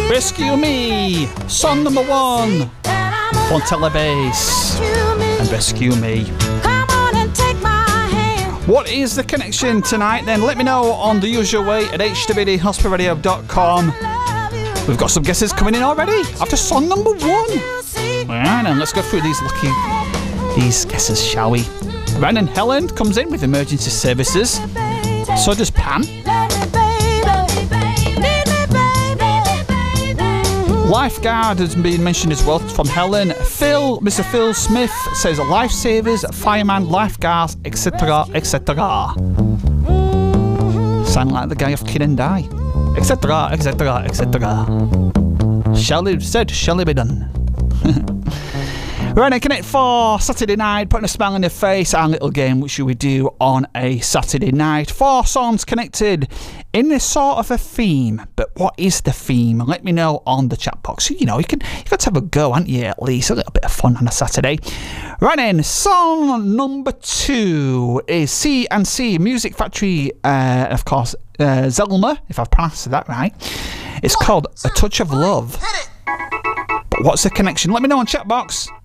Rescue Me, song number 1 on Telebass and Rescue Me. What is the connection tonight then? Let me know on the usual way at hwdhospitalradio.com. We've got some guesses coming in already after song number 1. Right, and let's go through these guesses, shall we? Right, and Helen comes in with emergency services. So does Pam. Lifeguard has been mentioned as well from Helen. Mr. Phil Smith says lifesavers, fireman, lifeguards, etc., etc. Sound like the guy of Kid and Die. Etc., etc., etc. Shall it be done? Right, and connect for Saturday night, putting a smile on your face, our little game which we do on a Saturday night. 4 songs connected in this sort of a theme, but what is the theme? Let me know on the chat box. You know, you got to have a go, haven't you, at least? A little bit of fun on a Saturday. Right then, song number 2 is C&C Music Factory, of course, Zelma, if I've pronounced that right. It's called A Touch of Love. But what's the connection? Let me know on chat box.